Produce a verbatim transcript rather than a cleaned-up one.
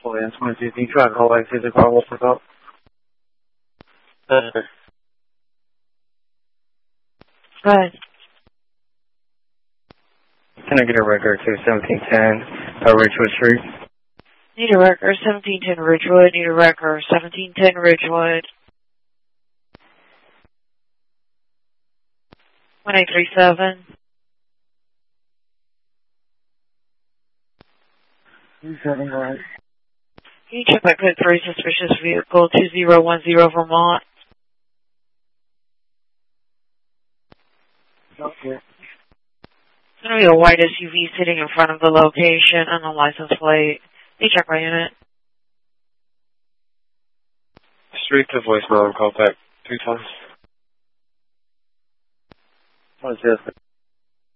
Land twenty-two, can you try to call back to the car? We'll pick up. Uh, Good. Can I get a record to seventeen ten uh, Ridgewood Street? Need a record, seventeen ten Ridgewood. Need a record, seventeen ten Ridgewood. one eight three seven. You said it right. Can you check my code three suspicious vehicle two zero one zero Vermont? Okay. It's going to be a white S U V sitting in front of the location and the license plate. Can you check my unit? Street to voicemail and call back two times. What is this?